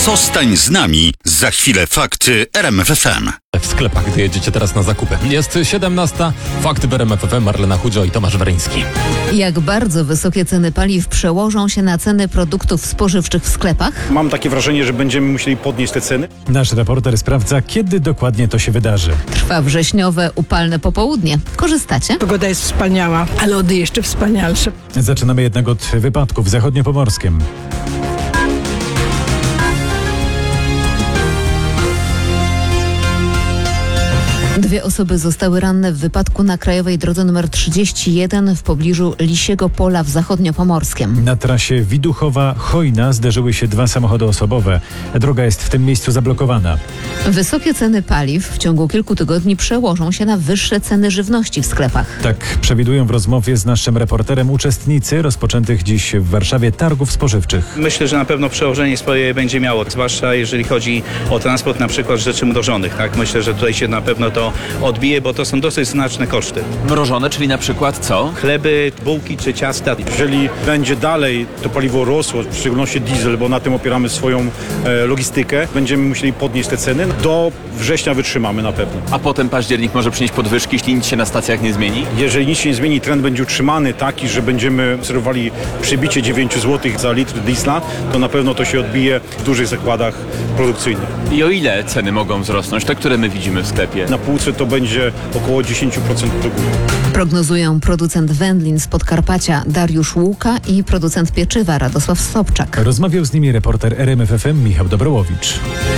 Zostań z nami. Za chwilę fakty RMF FM. W sklepach, gdy jedziecie teraz na zakupy. Jest 17. Fakty w RMF FM. Marlena Chudzio i Tomasz Weryński. Jak bardzo wysokie ceny paliw przełożą się na ceny produktów spożywczych w sklepach? Mam takie wrażenie, że będziemy musieli podnieść te ceny. Nasz reporter sprawdza, kiedy dokładnie to się wydarzy. Trwa wrześniowe, upalne popołudnie. Korzystacie? Pogoda jest wspaniała, a lody jeszcze wspanialsze. Zaczynamy jednak od wypadku w zachodniopomorskim. Dwie osoby zostały ranne w wypadku na krajowej drodze nr 31 w pobliżu Lisiego Pola w Zachodniopomorskiem. Na trasie Widuchowa-Chojna zderzyły się dwa samochody osobowe. Droga jest w tym miejscu zablokowana. Wysokie ceny paliw w ciągu kilku tygodni przełożą się na wyższe ceny żywności w sklepach. Tak przewidują w rozmowie z naszym reporterem uczestnicy rozpoczętych dziś w Warszawie targów spożywczych. Myślę, że na pewno przełożenie swoje będzie miało, zwłaszcza jeżeli chodzi o transport na przykład rzeczy mrożonych. Tak? Myślę, że tutaj się na pewno to odbije, bo to są dosyć znaczne koszty. Mrożone, czyli na przykład co? Chleby, bułki czy ciasta. Jeżeli będzie dalej to paliwo rosło, w szczególności diesel, bo na tym opieramy swoją logistykę, będziemy musieli podnieść te ceny. Do września wytrzymamy na pewno. A potem październik może przynieść podwyżki, jeśli nic się na stacjach nie zmieni? Jeżeli nic się nie zmieni, trend będzie utrzymany taki, że będziemy obserwowali przybicie 9 zł za litr diesla, to na pewno to się odbije w dużych zakładach produkcyjnych. I o ile ceny mogą wzrosnąć, te, które my widzimy w sklepie? Na półce to będzie około 10% do góry. Prognozują producent wędlin z Podkarpacia Dariusz Łuka i producent pieczywa Radosław Sobczak. Rozmawiał z nimi reporter RMF FM Michał Dobrołowicz.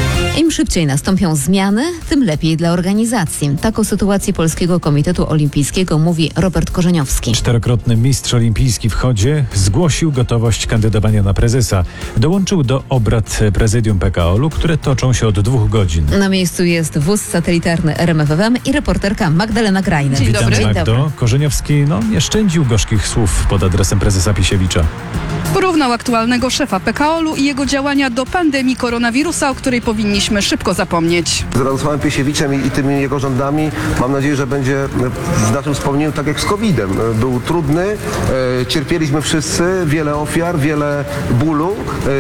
Im szybciej nastąpią zmiany, tym lepiej dla organizacji. Tak o sytuacji Polskiego Komitetu Olimpijskiego mówi Robert Korzeniowski. Czterokrotny mistrz olimpijski w chodzie zgłosił gotowość kandydowania na prezesa. Dołączył do obrad prezydium PKOL-u, które toczą się od 2 godzin. Na miejscu jest wóz satelitarny RMF FM i reporterka Magdalena Grajner. Witam, Dzień Magdo. dobry. Korzeniowski nie szczędził gorzkich słów pod adresem prezesa Pisiewicza. Porównał aktualnego szefa PKOL-u i jego działania do pandemii koronawirusa, o której powinniśmy szybko zapomnieć. Z Radosławem Pisiewiczem i tymi jego rządami mam nadzieję, że będzie w naszym wspomnieniu tak jak z COVID-em. Był trudny, cierpieliśmy wszyscy, wiele ofiar, wiele bólu,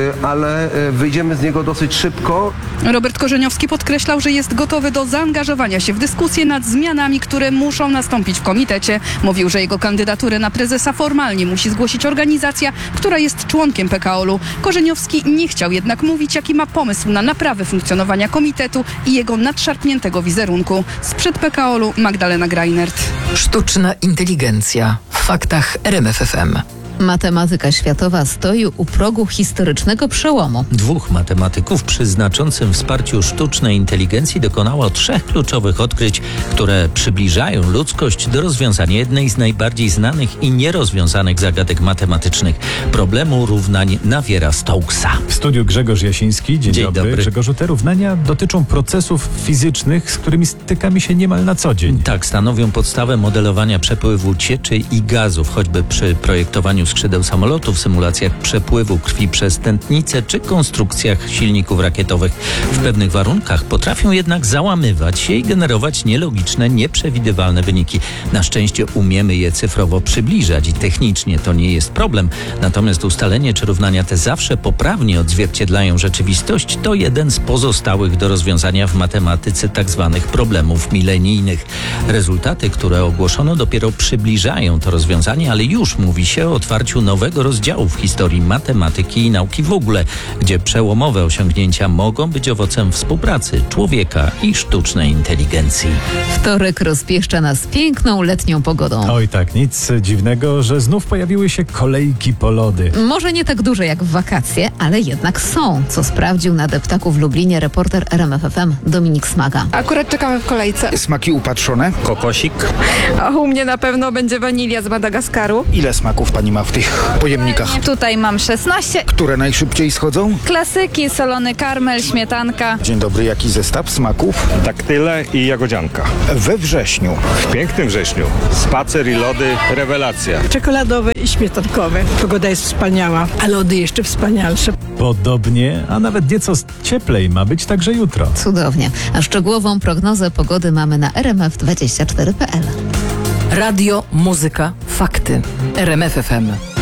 ale wyjdziemy z niego dosyć szybko. Robert Korzeniowski podkreślał, że jest gotowy do zaangażowania się w dyskusję nad zmianami, które muszą nastąpić w komitecie. Mówił, że jego kandydaturę na prezesa formalnie musi zgłosić organizacja, która jest członkiem PKOL-u. Korzeniowski nie chciał jednak mówić, jaki ma pomysł na naprawę funkcjonowania komitetu i jego nadszarpniętego wizerunku. Sprzed PKOL-u Magdalena Grajnert. Sztuczna inteligencja w faktach RMF FM. Matematyka światowa stoi u progu historycznego przełomu. 2 matematyków przy znaczącym wsparciu sztucznej inteligencji dokonało 3 kluczowych odkryć, które przybliżają ludzkość do rozwiązania jednej z najbardziej znanych i nierozwiązanych zagadek matematycznych – problemu równań Naviera-Stokesa. W studiu Grzegorz Jasiński. Dzień dobry. Grzegorzu, te równania dotyczą procesów fizycznych, z którymi stykamy się niemal na co dzień. Tak, stanowią podstawę modelowania przepływu cieczy i gazów, choćby przy projektowaniu skrzydeł samolotów, symulacjach przepływu krwi przez tętnicę czy konstrukcjach silników rakietowych. W pewnych warunkach potrafią jednak załamywać się i generować nielogiczne, nieprzewidywalne wyniki. Na szczęście umiemy je cyfrowo przybliżać i technicznie to nie jest problem. Natomiast ustalenie, czy równania te zawsze poprawnie odzwierciedlają rzeczywistość, to jeden z pozostałych do rozwiązania w matematyce tzw. problemów milenijnych. Rezultaty, które ogłoszono, dopiero przybliżają to rozwiązanie, ale już mówi się o otwarciu nowego rozdziału w historii matematyki i nauki w ogóle, gdzie przełomowe osiągnięcia mogą być owocem współpracy człowieka i sztucznej inteligencji. Wtorek rozpieszcza nas piękną letnią pogodą. Oj tak, nic dziwnego, że znów pojawiły się kolejki po lody. Może nie tak duże jak w wakacje, ale jednak są, co sprawdził na deptaku w Lublinie reporter RMF FM Dominik Smaga. Akurat czekamy w kolejce. Smaki upatrzone? Kokosik. A u mnie na pewno będzie wanilia z Madagaskaru. Ile smaków pani ma w tych pojemnikach? Tutaj mam 16. Które najszybciej schodzą? Klasyki, solony karmel, śmietanka. Dzień dobry, jaki zestaw smaków? Daktyle i jagodzianka. We wrześniu. W pięknym wrześniu. Spacer i lody, rewelacja. Czekoladowe i śmietankowe. Pogoda jest wspaniała, a lody jeszcze wspanialsze. Podobnie, a nawet nieco cieplej ma być także jutro. Cudownie. A szczegółową prognozę pogody mamy na rmf24.pl. Radio, muzyka, fakty. RMF FM.